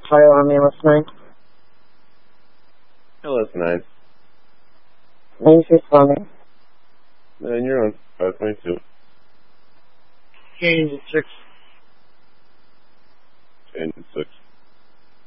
Hi, Army, what's 9? LS9. 96 Army. And you're on 522. Change 6. Change 6.